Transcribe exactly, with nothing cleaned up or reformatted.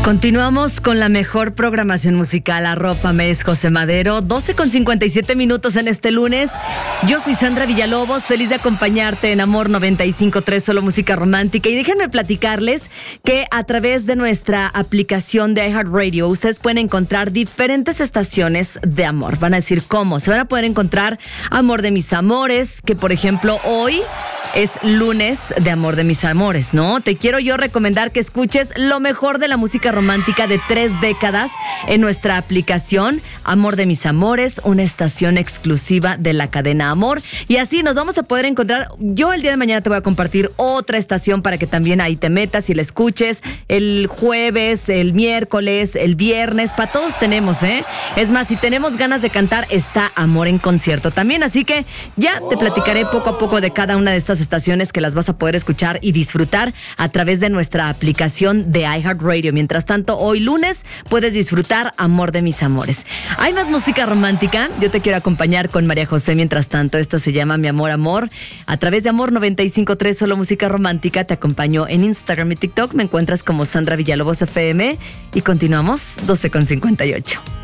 Continuamos con la mejor programación musical. Arrópame, es José Madero. doce con cincuenta y siete minutos en este lunes. Yo soy Sandra Villalobos, feliz de acompañarte en Amor noventa y cinco punto tres, solo música romántica. Y déjenme platicarles que a través de nuestra aplicación de iHeartRadio ustedes pueden encontrar diferentes estaciones de amor. Van a decir, ¿cómo? Se van a poder encontrar Amor de mis amores, que por ejemplo hoy es lunes de Amor de mis amores, ¿no? Te quiero yo recomendar que escuches lo mejor de la música romántica de tres décadas en nuestra aplicación Amor de mis amores, una estación exclusiva de la cadena Amor. Y así nos vamos a poder encontrar. Yo el día de mañana te voy a compartir otra estación para que también ahí te metas y la escuches. El jueves, el miércoles, el viernes, para todos tenemos, ¿eh? Es más, si tenemos ganas de cantar, está Amor en concierto también. Así que ya te platicaré poco a poco de cada una de estas estaciones que las vas a poder escuchar y disfrutar a través de nuestra aplicación de iHeartRadio. Mientras tanto, hoy lunes puedes disfrutar Amor de mis amores. Hay más música romántica. Yo te quiero acompañar con María José. Mientras tanto, esto se llama Mi Amor, Amor. A través de Amor noventa y cinco punto tres, solo música romántica. Te acompaño en Instagram y TikTok. Me encuentras como Sandra Villalobos F M. Y continuamos doce con cincuenta y ocho.